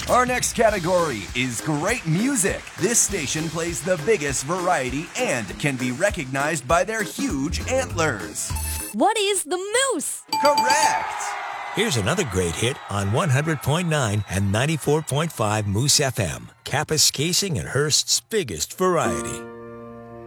Our next category is great music. This station plays the biggest variety and can be recognized by their huge antlers. What is the moose? Correct! Here's another great hit on 100.9 and 94.5 Moose FM, Kapuskasing and Hearst's biggest variety.